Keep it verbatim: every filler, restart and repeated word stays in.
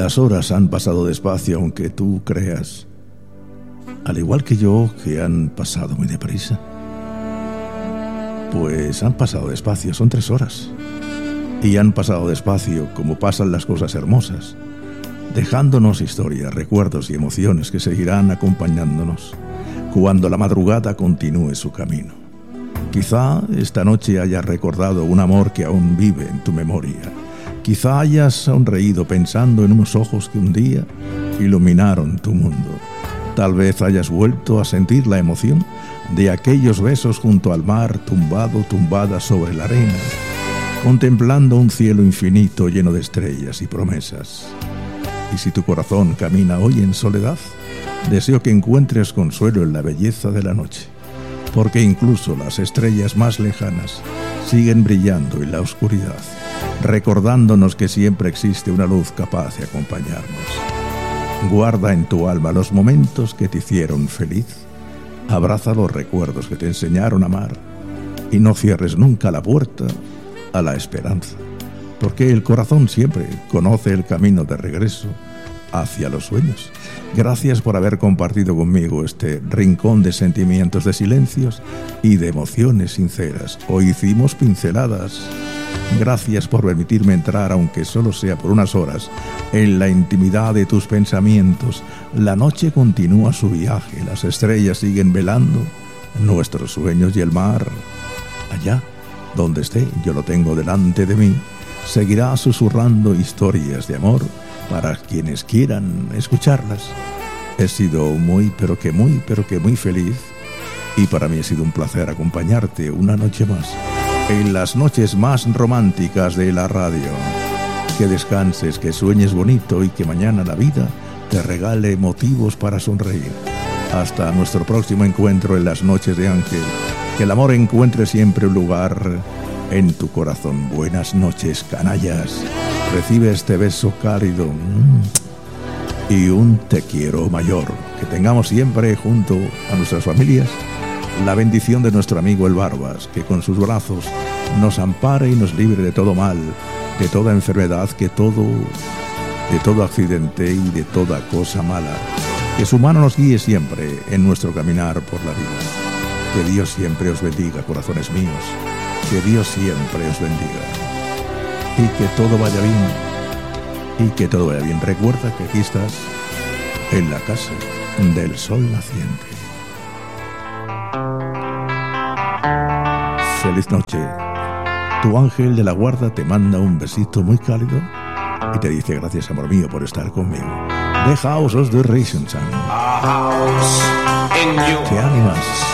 Las horas han pasado despacio, aunque tú creas, al igual que yo, que han pasado muy deprisa. Pues han pasado despacio, son tres horas. Y han pasado despacio como pasan las cosas hermosas, dejándonos historias, recuerdos y emociones que seguirán acompañándonos cuando la madrugada continúe su camino. Quizá esta noche hayas recordado un amor que aún vive en tu memoria. Quizá hayas sonreído pensando en unos ojos que un día iluminaron tu mundo. Tal vez hayas vuelto a sentir la emoción de aquellos besos junto al mar, tumbado, tumbada sobre la arena, contemplando un cielo infinito lleno de estrellas y promesas. Y si tu corazón camina hoy en soledad, deseo que encuentres consuelo en la belleza de la noche, porque incluso las estrellas más lejanas siguen brillando en la oscuridad, recordándonos que siempre existe una luz capaz de acompañarnos. Guarda en tu alma los momentos que te hicieron feliz, abraza los recuerdos que te enseñaron a amar y no cierres nunca la puerta a la esperanza, porque el corazón siempre conoce el camino de regreso hacia los sueños. Gracias por haber compartido conmigo este rincón de sentimientos, de silencios y de emociones sinceras. Hoy hicimos pinceladas. Gracias por permitirme entrar, aunque solo sea por unas horas, en la intimidad de tus pensamientos. La noche continúa su viaje, las estrellas siguen velando nuestros sueños y el mar, allá donde esté, yo lo tengo delante de mí, seguirá susurrando historias de amor para quienes quieran escucharlas. He sido muy, pero que muy, pero que muy feliz, y para mí ha sido un placer acompañarte una noche más en las noches más románticas de la radio. Que descanses, que sueñes bonito y que mañana la vida te regale motivos para sonreír. Hasta nuestro próximo encuentro en las noches de Ángel. Que el amor encuentre siempre un lugar en tu corazón. Buenas noches, canallas. Recibe este beso cálido y un te quiero mayor. Que tengamos siempre junto a nuestras familias la bendición de nuestro amigo el Barbas, que con sus brazos nos ampare y nos libre de todo mal, de toda enfermedad, que todo, de todo accidente y de toda cosa mala. Que su mano nos guíe siempre en nuestro caminar por la vida. Que Dios siempre os bendiga, corazones míos. Que Dios siempre os bendiga. Y que todo vaya bien. Y que todo vaya bien. Recuerda que aquí estás en la casa del sol naciente. Feliz noche. Tu ángel de la guarda te manda un besito muy cálido y te dice gracias, amor mío, por estar conmigo. The House of the Rising Sun. Te animas.